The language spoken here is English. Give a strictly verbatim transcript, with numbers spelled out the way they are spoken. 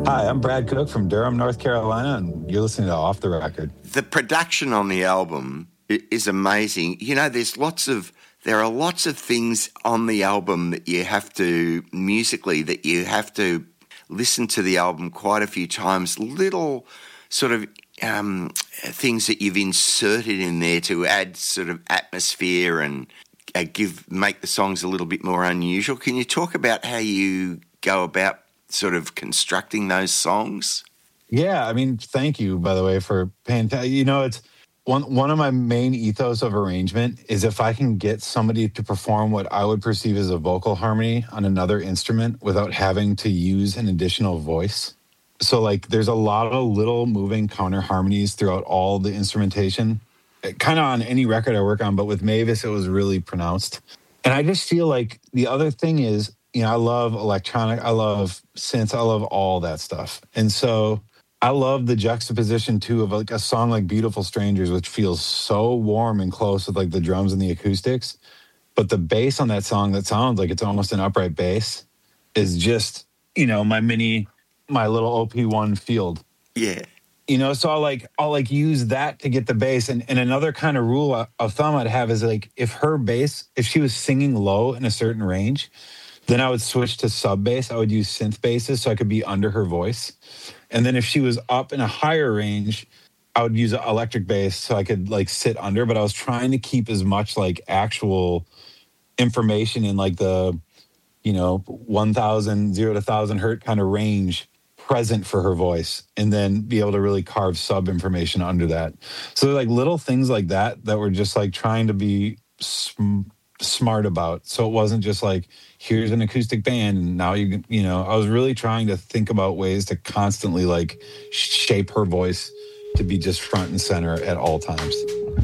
Hi, I'm Brad Cook from Durham, North Carolina, and you're listening to Off the Record. The production on the album is amazing. You know, there's lots of there are lots of things on the album that you have to musically that you have to listen to the album quite a few times. Little sort of um, things that you've inserted in there to add sort of atmosphere and uh, give make the songs a little bit more unusual. Can you talk about how you go about sort of constructing those songs? Yeah, I mean, thank you, by the way, for paying attention. You know, it's one one of my main ethos of arrangement is if I can get somebody to perform what I would perceive as a vocal harmony on another instrument without having to use an additional voice. So, like, there's a lot of little moving counter harmonies throughout all the instrumentation, kind of on any record I work on, but with Mavis, it was really pronounced. And I just feel like the other thing is, you know, I love electronic, I love synths, I love all that stuff. And so I love the juxtaposition too of like a song like Beautiful Strangers, which feels so warm and close with like the drums and the acoustics. But the bass on that song that sounds like it's almost an upright bass is just, you know, my mini, my little O P one field. Yeah. You know, so I'll like, I'll like use that to get the bass. And, and another kind of rule of thumb I'd have is like, if her bass, if she was singing low in a certain range, then I would switch to sub bass. I would use synth basses so I could be under her voice. And then if she was up in a higher range, I would use electric bass so I could like sit under. But I was trying to keep as much like actual information in like the, you know, one thousand, zero to one thousand hertz kind of range present for her voice, and then be able to really carve sub information under that. So like little things like that that were just like trying to be sm- smart about. So it wasn't just like, here's an acoustic band and now you you know, I was really trying to think about ways to constantly like shape her voice to be just front and center at all times.